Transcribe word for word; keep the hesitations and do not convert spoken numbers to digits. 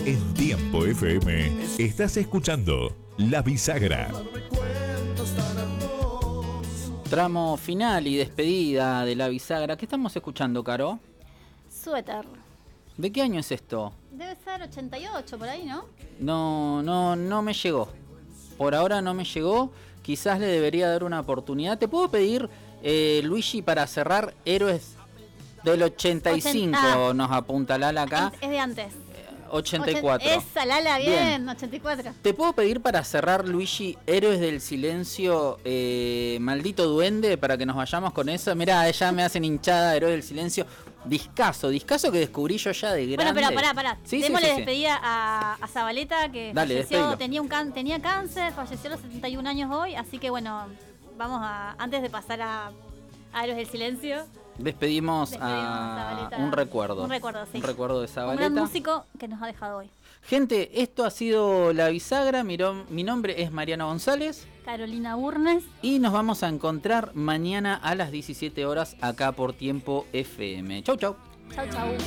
En Tiempo F M estás escuchando La Bisagra. Tramo final y despedida de La Bisagra. ¿Qué estamos escuchando, Caro? Suéter. ¿De qué año es esto? Debe ser ochenta y ocho, por ahí, ¿no? No, no, no me llegó. Por ahora no me llegó. Quizás le debería dar una oportunidad. ¿Te puedo pedir, eh, Luigi, para cerrar Héroes del ochenta y cinco? ochenta. Nos apunta Lala acá. Es, es de antes. ochenta y cuatro. Esa, Lala, bien, bien. ochenta y cuatro. ¿Te puedo pedir para cerrar, Luigi, Héroes del Silencio, eh, Maldito Duende, para que nos vayamos con eso? Mirá, ya me hacen hinchada, Héroes del Silencio. Discaso, discaso que descubrí yo ya de grande. Bueno, pero pará, pará. Sí, Démosle sí, sí, despedida sí. a, a Zabaleta, que Dale, falleció, tenía, un can, tenía cáncer, falleció a los setenta y un años hoy, así que bueno, vamos a, antes de pasar a, a Héroes del Silencio... Despedimos, Despedimos a, a un recuerdo. Un recuerdo, sí. Un recuerdo de Zabaleta. Un gran músico que nos ha dejado hoy. Gente, esto ha sido La Bisagra. Mi, mi nombre es Mariano González. Carolina Burnes. Y nos vamos a encontrar mañana a las diecisiete horas acá por Tiempo F M. Chau, chau. Chau, chau.